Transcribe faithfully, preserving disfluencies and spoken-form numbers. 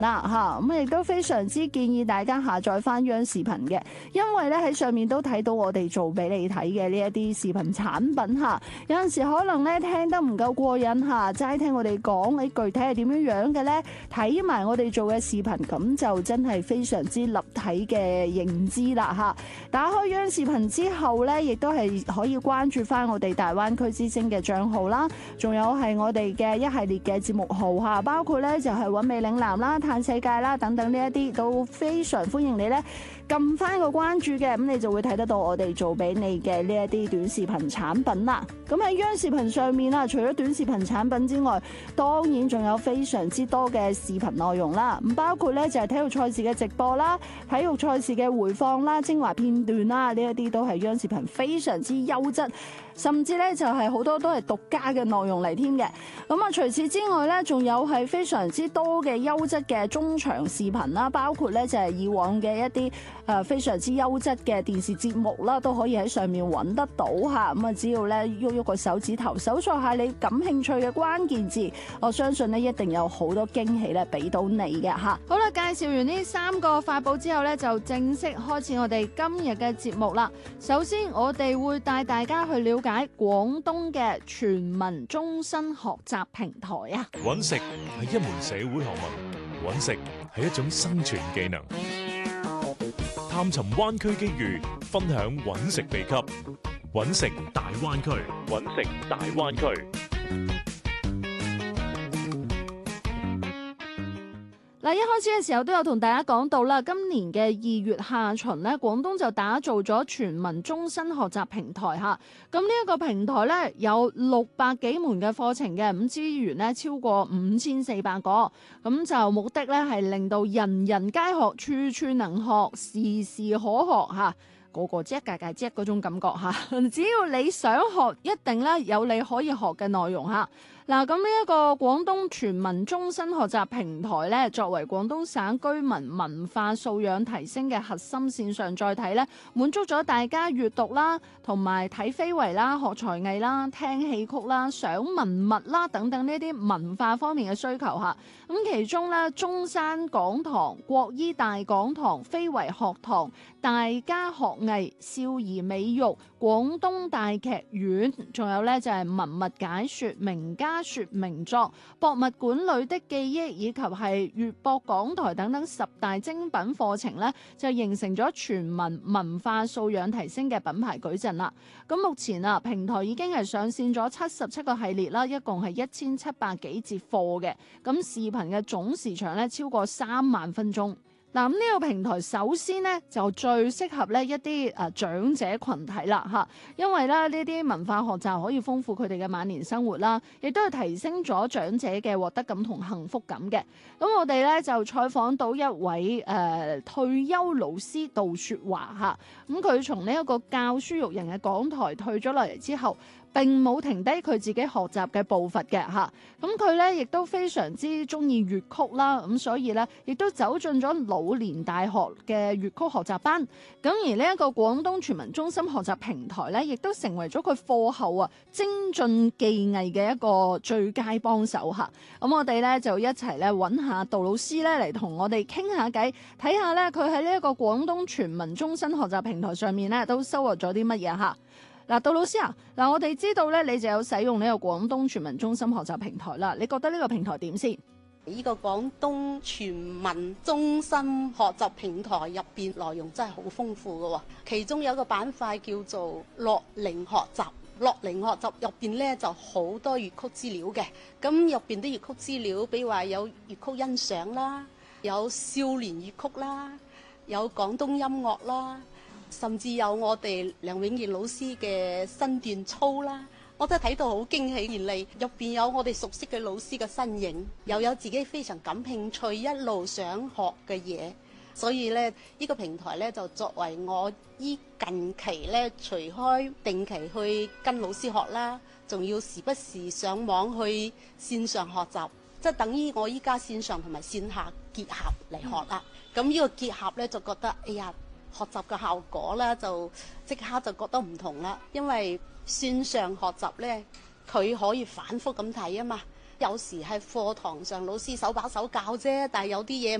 啦嚇，咁亦都非常之建議大家下載翻央視頻嘅，因為咧喺上面都睇到我哋做俾你睇嘅呢一啲視頻產品嚇。有陣時可能咧聽得唔夠過癮嚇，齋聽我哋講你具體係點樣樣嘅咧，睇埋我哋做嘅視頻，咁就真係非常之立體嘅認知啦嚇。打開央視頻之後咧，亦都係可以關注翻我哋大灣區之星嘅帳號啦，仲有係我哋嘅一系列嘅節目號嚇，包括咧就係揾美嶺南啦、嘆世界啦等等呢一啲，都非常歡迎你咧撳翻個關注嘅，咁你就會睇得到我哋做俾你嘅呢一啲短視頻產品啦。咁喺央視頻上面啦，除咗短視頻產品之外，當然仲有非常之多嘅視頻內容啦。咁包括咧就係體育賽事嘅直播啦、體育賽事嘅回放啦、精華片段啦，呢一啲都係央視頻非常之優質，甚至咧就係好多都係獨家嘅內容嚟添嘅。咁啊，除此之外咧，仲有係非常之多嘅優質嘅中長視頻啦，包括咧就係以往嘅一啲誒非常之優質嘅電視節目啦，都可以喺上面揾得到嚇。咁啊，只要咧喐喐個手指頭，搜索下你感興趣嘅關鍵字，我相信咧一定有好多驚喜咧俾到你嘅嚇。好啦，介紹完呢三個法寶之後咧，就正式開始我哋今日嘅節目啦。首先，我哋會帶大家去了解廣東嘅全民終身學習平台啊。 揾食係一門社會學問，揾食係一種生存技能。探尋灣區機遇，分享揾食秘笈，揾食大灣區，揾食大灣區。 嗱，一開始嘅時候都有同大家講到啦，今年嘅二月下旬咧，廣東就打造咗全民終身學習平台嚇。咁呢一個平台咧有六百幾門嘅課程嘅，咁資源咧超過五千四百個，咁就目的咧係令到人人皆學，處處能學，時時可學嚇。個個啫，界界啫嗰種感覺嚇，只要你想學，一定咧有你可以學嘅內容嚇。嗱，咁呢一個廣東全民終身學習平台咧，作為廣東省居民文化素養提升嘅核心線上載體咧，滿足咗大家閱讀啦，同埋睇非遺啦、學才藝啦、聽戲曲啦、賞文物啦等等呢啲文化方面嘅需求嚇。咁其中咧，中山講堂、國醫大講堂、非遺學堂、大家學藝、少兒美育、廣東大劇院，仲有咧就係文物解說、名家說名作、博物館裏的記憶，以及係粵博講台等等十大精品課程咧，就形成咗全民文化素養提升嘅品牌矩陣啦。咁目前啊，平台已經係上線咗七十七個系列啦，一共係一千七百幾節課嘅。咁視頻嘅總時長咧超過三萬分鐘。嗱，咁呢個平台首先咧就最適合咧一啲誒長者群體啦嚇，因為咧呢啲文化學習可以豐富佢哋嘅晚年生活啦，亦都係提升咗長者嘅獲得感同幸福感嘅。咁我哋咧就採訪到一位誒、呃、退休老師杜雪華嚇，咁佢從呢一個教書育人嘅講台退咗落嚟之後，並冇停低佢自己學習嘅步伐嘅嚇，咁佢咧亦都非常之中意粵曲啦，咁所以咧亦都走進咗老年大學嘅粵曲學習班，咁而呢一個廣東全民終身學習平台咧，亦都成為咗佢課後啊精進技藝嘅一個最佳幫手嚇。咁我哋咧就一齊咧揾下杜老師咧嚟同我哋傾下偈，睇下咧佢喺呢一個廣東全民終身學習平台上面咧都收穫咗啲乜嘢嚇。嗱，杜老師啊，嗱，我哋知道咧，你就有使用呢個廣東全民終身學習平台啦。你覺得呢個平台點先？ 呢個廣東全民終身學習平台入邊內容真係好豐富嘅喎，其中有一個板塊叫做樂齡學習。樂齡學習入邊咧就好多粵曲資料嘅，咁入邊啲粵曲資料，比如話有粵曲欣賞啦，有少年粵曲啦，有廣東音樂啦。甚至有我哋梁永健老師嘅身段操啦，我真係睇到好驚喜。原嚟入邊有我哋熟悉嘅老師嘅身影，又有自己非常感興趣一路想學嘅嘢，所以咧呢、呢個平台咧就作為我依近期咧除開定期去跟老師學啦，仲要時不時上網去線上學習，即係等於我依家線上同埋線下結合嚟學啦。咁呢個結合咧就覺得哎呀〜學習嘅效果咧，就即刻就覺得唔同啦。因為線上學習咧，佢可以反覆咁睇啊嘛。 有時係課堂上老師手把手教啫，但係有啲嘢